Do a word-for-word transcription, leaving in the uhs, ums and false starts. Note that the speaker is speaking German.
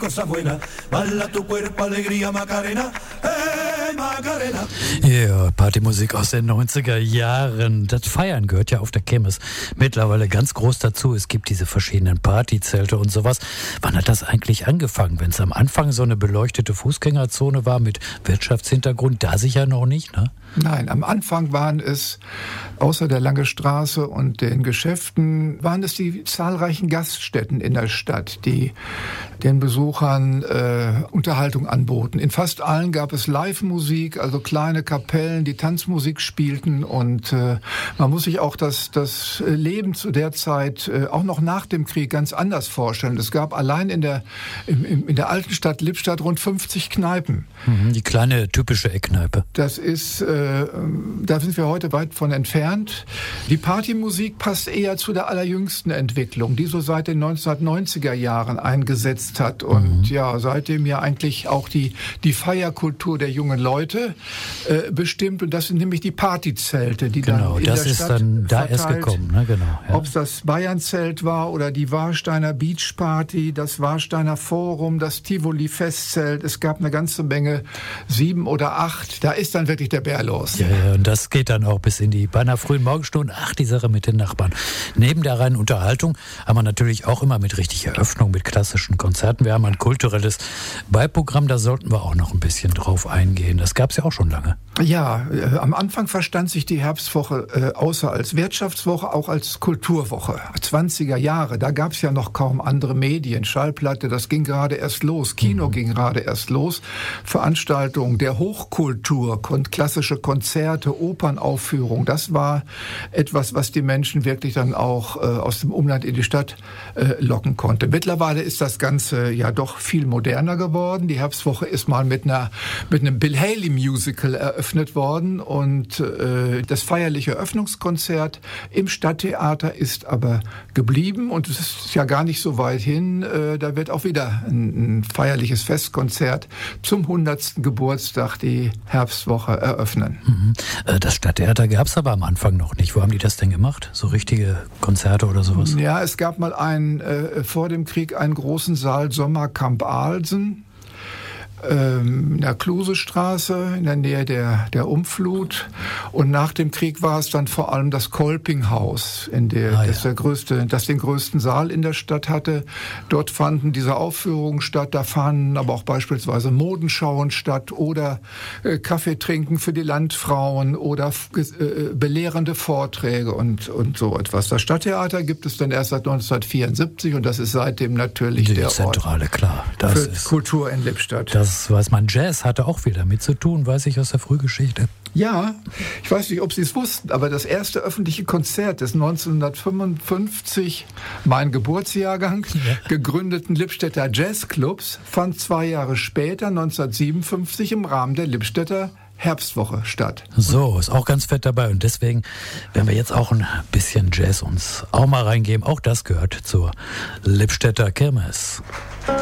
Cosa buena, bala tu cuerpo, alegría, Macarena, hey Macarena. Ja, Partymusik aus den neunziger Jahren. Das Feiern gehört ja auf der Kirmes mittlerweile ganz groß dazu. Es gibt diese verschiedenen Partyzelte und sowas. Wann hat das eigentlich angefangen? Wenn es am Anfang so eine beleuchtete Fußgängerzone war mit Wirtschaftshintergrund, da sicher noch nicht, ne? Nein, am Anfang waren es, außer der Lange Straße und den Geschäften, waren es die zahlreichen Gaststätten in der Stadt, die den Besuchern äh, Unterhaltung anboten. In fast allen gab es Live-Musik, also kleine Kapellen, die Tanzmusik spielten, und äh, man muss sich auch das, das Leben zu der Zeit äh, auch noch nach dem Krieg ganz anders vorstellen. Es gab allein in der, in, in der alten Stadt Lippstadt rund fünfzig Kneipen. Mhm, die kleine typische Eckkneipe. Das ist, äh, da sind wir heute weit von entfernt. Die Partymusik passt eher zu der allerjüngsten Entwicklung, die so seit den neunzehnhundertneunziger Jahren eingesetzt hat und mhm. ja, seitdem ja eigentlich auch die, die Feierkultur der jungen Leute äh, bestimmt, und das sind nämlich die Partyzelte, die genau, dann in das der ist Stadt dann da verteilt, erst gekommen, ne? Genau. Ja. Ob es das Bayernzelt war oder die Warsteiner Beachparty, das Warsteiner Forum, das Tivoli Festzelt, es gab eine ganze Menge, sieben oder acht, da ist dann wirklich der Bär los. Ja, ja, und das geht dann auch bis in die beinahe frühen Morgenstunden. Ach, die Sache mit den Nachbarn. Neben der reinen Unterhaltung haben wir natürlich auch immer mit richtig Eröffnung, mit klassischen Konzerten. Wir haben ein kulturelles Beiprogramm, da sollten wir auch noch ein bisschen drauf eingehen. Das gab es ja auch schon lange. Ja, äh, am Anfang verstand sich die Herbstwoche äh, außer als Wirtschaftswoche auch als Kulturwoche. zwanziger Jahre, da gab es ja noch kaum andere Medien. Schallplatte, das ging gerade erst los. Kino mhm. ging gerade erst los. Veranstaltungen der Hochkultur, klassische Konzerte, Opernaufführungen, das war etwas, was die Menschen wirklich dann auch äh, aus dem Umland in die Stadt äh, locken konnte. Mittlerweile ist das Ganze ja doch viel moderner geworden. Die Herbstwoche ist mal mit einer mit einem Bill Haley Musical eröffnet worden, und äh, das feierliche Eröffnungskonzert im Stadttheater ist aber geblieben, und es ist ja gar nicht so weit hin. Äh, da wird auch wieder ein, ein feierliches Festkonzert zum hundertsten Geburtstag die Herbstwoche eröffnen. Mhm. Das Stadttheater gab es aber am Anfang noch nicht. Wo haben die das denn gemacht? So richtige Konzerte oder sowas? Ja, es gab mal einen, äh, vor dem Krieg einen großen Saal, Sommerkamp Alsen, in der Klusestraße, in der Nähe der, der Umflut. Und nach dem Krieg war es dann vor allem das Kolpinghaus, in der, ah, ja. das, der größte, das den größten Saal in der Stadt hatte. Dort fanden diese Aufführungen statt, da fanden aber auch beispielsweise Modenschauen statt oder äh, Kaffee trinken für die Landfrauen oder äh, belehrende Vorträge und, und so etwas. Das Stadttheater gibt es dann erst seit neunzehnhundertvierundsiebzig, und das ist seitdem natürlich die der Zentrale, Ort klar. Das für ist Kultur in Lippstadt. Das Das weiß man. Jazz hatte auch viel damit zu tun, weiß ich aus der Frühgeschichte. Ja, ich weiß nicht, ob Sie es wussten, aber das erste öffentliche Konzert des neunzehnhundertfünfundfünfzig, mein Geburtsjahrgang, ja. gegründeten Lippstädter Jazzclubs fand zwei Jahre später, neunzehnhundertsiebenundfünfzig, im Rahmen der Lippstädter Herbstwoche statt. So, ist auch ganz fett dabei, und deswegen werden wir jetzt auch ein bisschen Jazz uns auch mal reingeben. Auch das gehört zur Lippstädter Kirmes.